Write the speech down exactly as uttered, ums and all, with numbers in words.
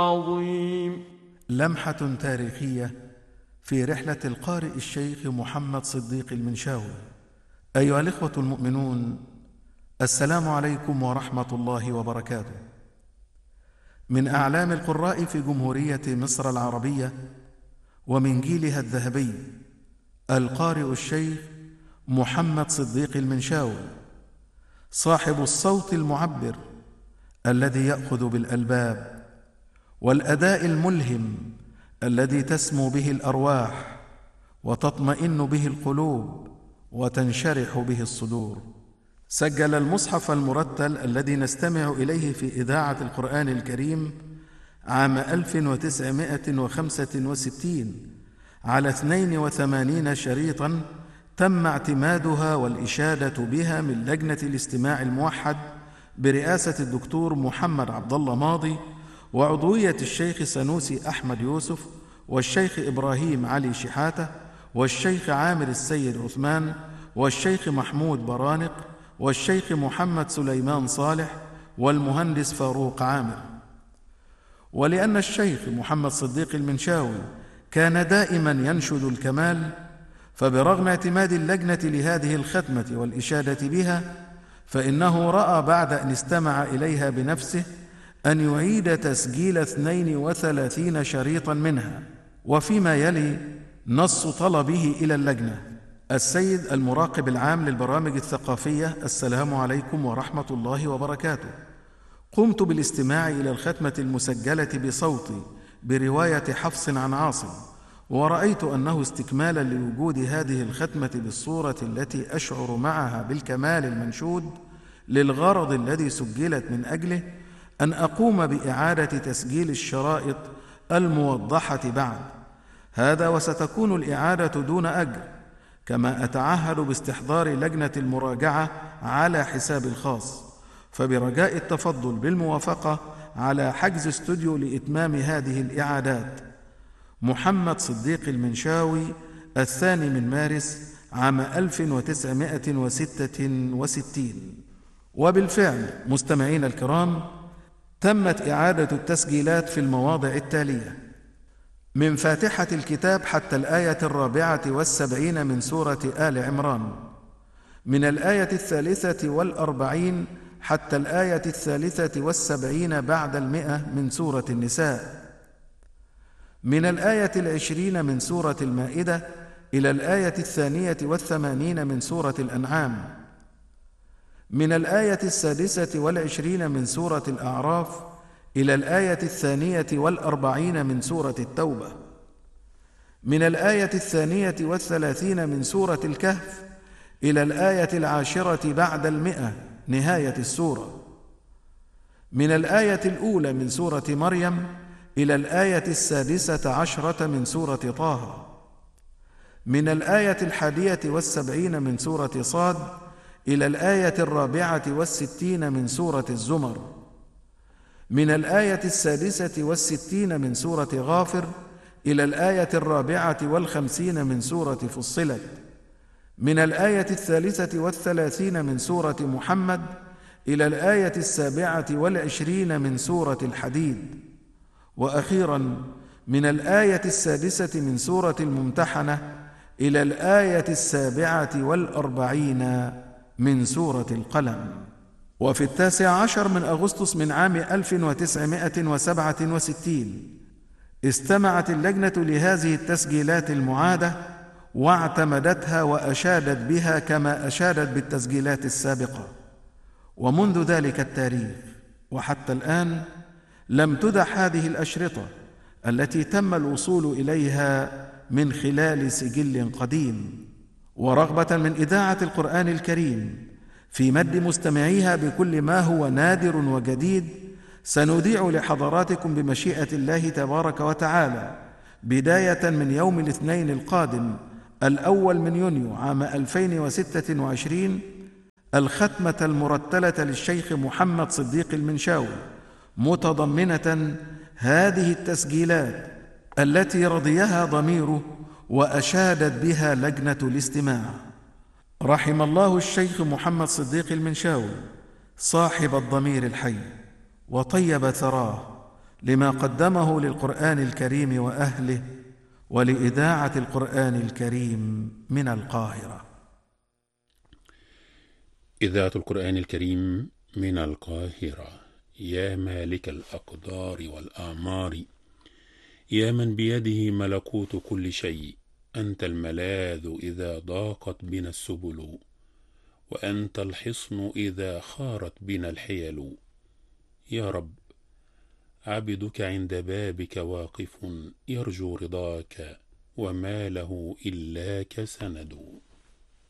عظيم. لمحة تاريخية في رحلة القارئ الشيخ محمد صديق المنشاوي. أيها الإخوة المؤمنون، السلام عليكم ورحمة الله وبركاته. من أعلام القراء في جمهورية مصر العربية ومن جيلها الذهبي القارئ الشيخ محمد صديق المنشاوي، صاحب الصوت المعبر الذي يأخذ بالألباب، والأداء الملهم الذي تسمو به الأرواح وتطمئن به القلوب وتنشرح به الصدور. سجل المصحف المرتل الذي نستمع إليه في إذاعة القرآن الكريم عام ألف وتسعمائة وخمسة وستين على اثنين وثمانين شريطا تم اعتمادها والإشادة بها من لجنة الاستماع الموحد برئاسة الدكتور محمد عبد الله ماضي، وعضوية الشيخ سنوسي أحمد يوسف، والشيخ إبراهيم علي شحاتة، والشيخ عامر السيد عثمان، والشيخ محمود برانق، والشيخ محمد سليمان صالح، والمهندس فاروق عامر. ولأن الشيخ محمد صديق المنشاوي كان دائما ينشد الكمال، فبرغم اعتماد اللجنة لهذه الختمة والإشادة بها، فإنه رأى بعد أن استمع إليها بنفسه أن يعيد تسجيل اثنين وثلاثين شريطا منها. وفيما يلي نص طلبه إلى اللجنة: السيد المراقب العام للبرامج الثقافية، السلام عليكم ورحمة الله وبركاته. قمت بالاستماع إلى الختمة المسجلة بصوتي برواية حفص عن عاصم، ورأيت أنه استكمالا لوجود هذه الختمة بالصورة التي أشعر معها بالكمال المنشود للغرض الذي سجلت من أجله، أن أقوم بإعادة تسجيل الشرائط الموضحة بعد هذا، وستكون الإعادة دون أجر، كما أتعهد باستحضار لجنة المراجعة على حسابي الخاص، فبرجاء التفضل بالموافقة على حجز استوديو لإتمام هذه الإعادات. محمد صديق المنشاوي، الثاني من مارس عام ألف وتسعمائة وستة وستين. وبالفعل مستمعين الكرام، تمت إعادة التسجيلات في المواضع التالية: من فاتحة الكتاب حتى الآية الرابعة والسبعين من سورة آل عمران، من الآية الثالثة والأربعين حتى الآية الثالثة والسبعين بعد المئة من سورة النساء، من الآية العشرين من سورة المائدة إلى الآية الثانية والثمانين من سورة الأنعام، من الآية السادسة والعشرين من سورة الأعراف إلى الآية الثانية والأربعين من سورة التوبة، من الآية الثانية والثلاثين من سورة الكهف إلى الآية العاشرة بعد المئة نهاية السورة، من الآية الأولى من سورة مريم إلى الآية السادسة عشرة من سورة طه، من الآية الحادية والسبعين من سورة صاد إلى الآية الرابعة والستين من سورة الزمر، من الآية السادسة والستين من سورة غافر إلى الآية الرابعة والخمسين من سورة فصلت، من الآية الثالثة والثلاثين من سورة محمد إلى الآية السابعة والعشرين من سورة الحديد، وأخيرا من الآية السادسة من سورة الممتحنة إلى الآية السابعة والأربعين من سورة القلم. وفي التاسع عشر من أغسطس من عام ألف وتسعمائة وسبعة وستين استمعت اللجنة لهذه التسجيلات المعادة واعتمدتها وأشادت بها كما أشادت بالتسجيلات السابقة، ومنذ ذلك التاريخ وحتى الآن لم تدع هذه الأشرطة التي تم الوصول إليها من خلال سجل قديم. ورغبة من إذاعة القرآن الكريم في مد مستمعيها بكل ما هو نادر وجديد، سنذيع لحضراتكم بمشيئة الله تبارك وتعالى بداية من يوم الاثنين القادم الأول من يونيو عام ألفين وستة وعشرين الختمة المرتلة للشيخ محمد صديق المنشاوي، متضمنة هذه التسجيلات التي رضيها ضميره وأشادت بها لجنة الاستماع. رحم الله الشيخ محمد صديق المنشاوي صاحب الضمير الحي وطيب ثراه، لما قدمه للقرآن الكريم وأهله ولإذاعة القرآن الكريم من القاهرة. إذاعة القرآن الكريم من القاهرة. يا مالك الأقدار والأعمار، يا من بيده ملكوت كل شيء، أنت الملاذ إذا ضاقت بنا السبل، وأنت الحصن إذا خارت بنا الحيل. يا رب، عبدك عند بابك واقف، يرجو رضاك وما له إلاك سند.